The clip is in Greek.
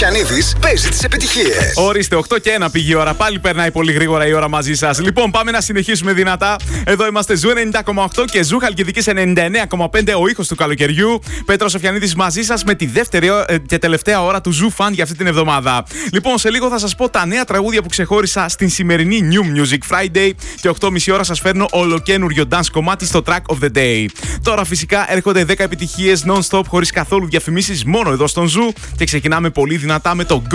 Σοφιανίδης παίζει τις επιτυχίες. Ορίστε, 8 και 1 πήγε η ώρα. Πάλι περνάει πολύ γρήγορα η ώρα μαζί σας. Λοιπόν, πάμε να συνεχίσουμε δυνατά. Εδώ είμαστε Ζου 90,8 και Ζου Χαλκιδικής 99,5. Ο ήχος του καλοκαιριού. Πέτρος Σοφιανίδης μαζί σας με τη δεύτερη και τελευταία ώρα του Ζου Fun για αυτή την εβδομάδα. Λοιπόν, σε λίγο θα σας πω τα νέα τραγούδια που ξεχώρισα στην σημερινή New Music Friday. Και 8,5 ώρα σας φέρνω ολοκένουργιο dance κομμάτι στο Track of the Day. Τώρα φυσικά έρχονται 10 επιτυχίες non-stop χωρίς καθόλου διαφημίσεις μόνο εδώ στον Ζου. Και ξεκινάμε πολύ δυνατά με το